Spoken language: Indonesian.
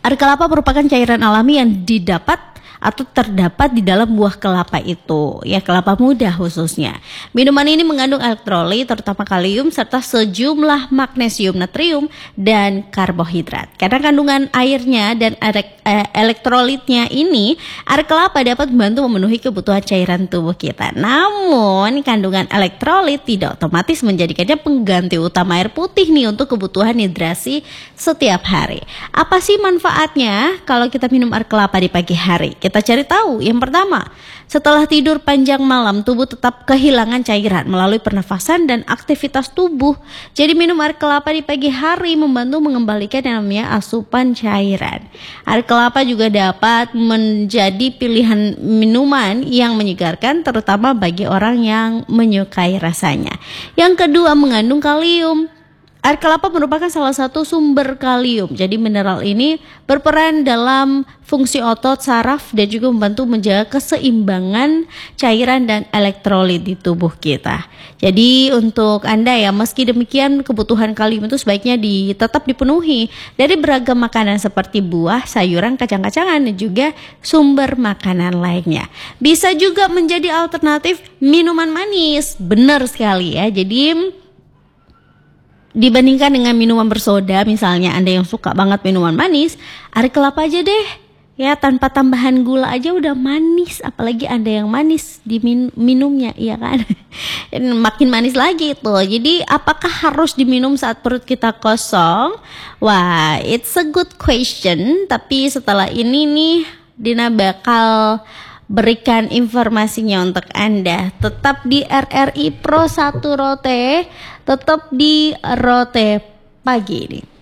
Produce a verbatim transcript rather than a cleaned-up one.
Air kelapa merupakan cairan alami yang didapat atau terdapat di dalam buah kelapa itu, ya kelapa muda khususnya. Minuman ini mengandung elektrolit terutama kalium serta sejumlah magnesium, natrium, dan karbohidrat. Karena kandungan airnya dan elektrolitnya ini, air kelapa dapat membantu memenuhi kebutuhan cairan tubuh kita. Namun kandungan elektrolit tidak otomatis menjadikannya pengganti utama air putih nih untuk kebutuhan hidrasi setiap hari. Apa sih manfaatnya kalau kita minum air kelapa di pagi hari? Kita cari tahu. Yang pertama, setelah tidur panjang malam, tubuh tetap kehilangan cairan melalui pernafasan dan aktivitas tubuh. Jadi minum air kelapa di pagi hari membantu mengembalikan yang namanya asupan cairan. Air kelapa juga dapat menjadi pilihan minuman yang menyegarkan, terutama bagi orang yang menyukai rasanya. Yang kedua, mengandung kalium. Air kelapa merupakan salah satu sumber kalium. Jadi mineral ini berperan dalam fungsi otot, saraf, dan juga membantu menjaga keseimbangan cairan dan elektrolit di tubuh kita. Jadi untuk Anda ya, meski demikian kebutuhan kalium itu sebaiknya di, tetap dipenuhi dari beragam makanan seperti buah, sayuran, kacang-kacangan, dan juga sumber makanan lainnya. Bisa juga menjadi alternatif minuman manis. Benar sekali ya. Jadi dibandingkan dengan minuman bersoda, misalnya Anda yang suka banget minuman manis, air kelapa aja deh. Ya, tanpa tambahan gula aja udah manis, apalagi Anda yang manis di min- minumnya, iya kan? Makin manis lagi tuh. Jadi apakah harus diminum saat perut kita kosong? Wah, it's a good question. Tapi setelah ini nih, Dina bakal berikan informasinya untuk Anda. Tetap di R R I Pro satu Rote, tetap di Rote pagi ini.